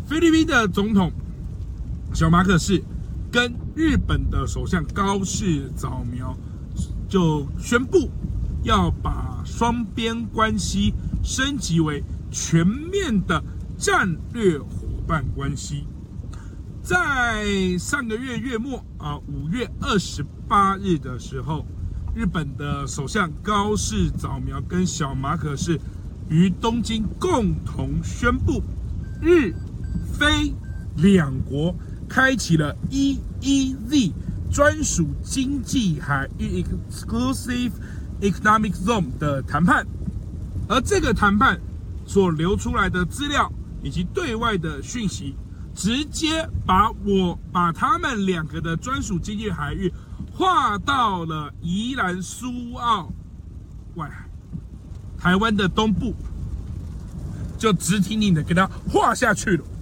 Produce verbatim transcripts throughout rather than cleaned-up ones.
菲律宾的总统小马可仕跟日本的首相高市早苗就宣布要把双边关系升级为全面的战略伙伴关系。在上个月月末啊，五月二十八日的时候，日本的首相高市早苗跟小马可仕于东京共同宣布，日菲两国开启了 E E Z 专属经济海域 Exclusive Economic Zone 的谈判，而这个谈判所流出来的资料以及对外的讯息，直接把我把他们两个的专属经济海域划到了宜兰苏澳外海，台湾的东部，就直挺挺的给它划下去了。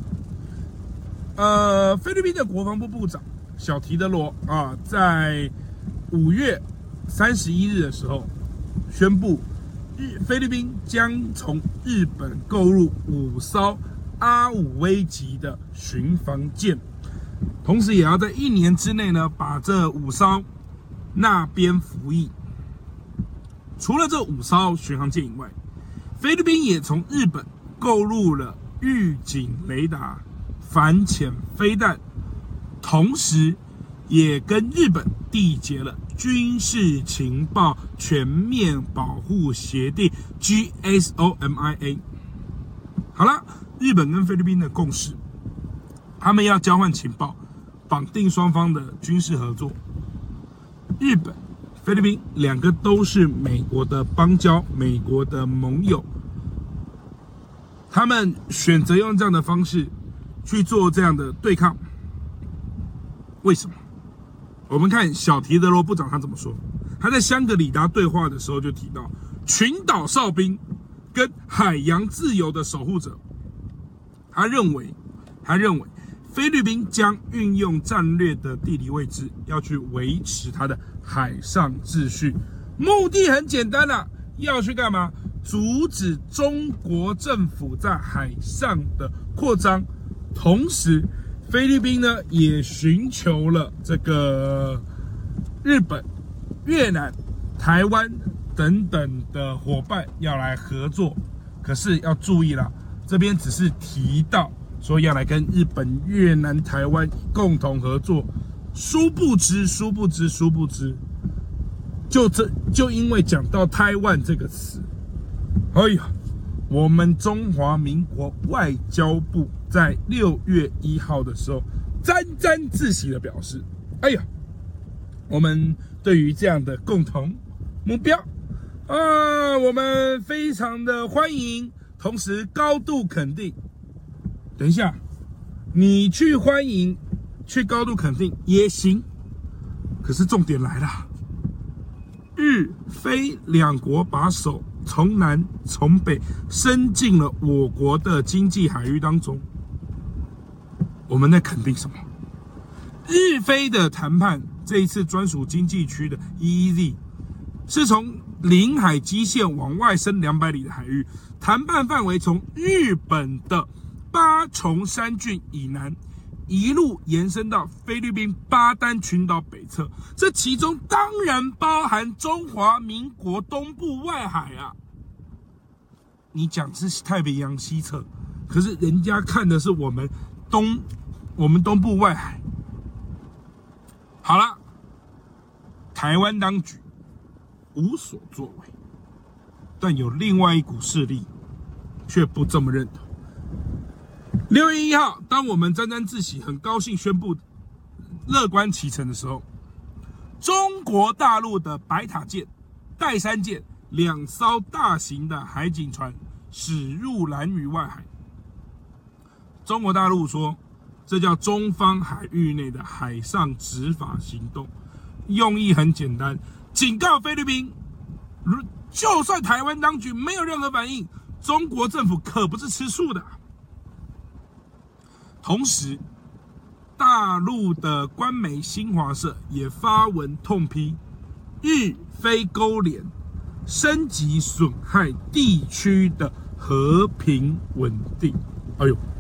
呃，菲律宾的国防部部长小提德罗啊，在五月三十一日的时候宣布，日菲律宾将从日本购入五艘阿五 V 级的巡防舰，同时也要在一年之内呢把这五艘纳编服役。除了这五艘巡航舰以外，菲律宾也从日本购入了预警雷达、反潜飞弹，同时也跟日本缔结了军事情报全面保护协定 G S O M I A。 好了，日本跟菲律宾的共识，他们要交换情报，绑定双方的军事合作。日本、菲律宾两个都是美国的邦交、美国的盟友，他们选择用这样的方式去做这样的对抗，为什么？我们看小提德罗部长他怎么说。他在香格里拉对话的时候就提到，群岛哨兵跟海洋自由的守护者，他认为，他认为菲律宾将运用战略的地理位置，要去维持它的海上秩序，目的很简单啦、啊，要去干嘛？阻止中国政府在海上的扩张。同时，菲律宾呢也寻求了这个日本、越南、台湾等等的伙伴要来合作，可是要注意啦，这边只是提到说要来跟日本、越南、台湾共同合作，殊不知，殊不知，殊不知，就这就因为讲到台湾这个词，哎呀，我们中华民国外交部在六月一号的时候沾沾自喜的表示，哎呀，我们对于这样的共同目标啊，我们非常的欢迎，同时高度肯定。等一下，你去欢迎、去高度肯定也行，可是重点来了，日菲两国把手从南从北伸进了我国的经济海域当中，我们在肯定什么？日菲的谈判，这一次专属经济区的 E E Z 是从领海基线往外伸两百里的海域，谈判范围从日本的八重山郡以南一路延伸到菲律宾巴丹群岛北侧，这其中当然包含中华民国东部外海啊。你讲是太平洋西侧，可是人家看的是我们东我们东部外海。好了，台湾当局无所作为，但有另外一股势力却不这么认同。六月一号，当我们沾沾自喜、很高兴宣布乐观其成的时候，中国大陆的白塔舰、岱山舰两艘大型的海警船驶入兰屿外海。中国大陆说，这叫中方海域内的海上执法行动，用意很简单，警告菲律宾，就算台湾当局没有任何反应，中国政府可不是吃素的。同时，大陆的官媒新华社也发文痛批日菲勾连升级损害地区的和平稳定。哎呦！